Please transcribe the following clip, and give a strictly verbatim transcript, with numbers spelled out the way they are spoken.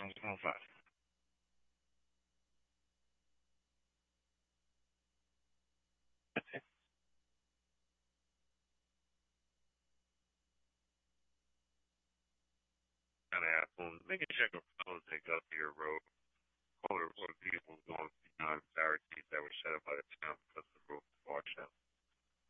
one oh five. Kind of asshole. Make a check of phones that go to your road. Older, older people going beyond barricades that were set up by the town because the road was washed out.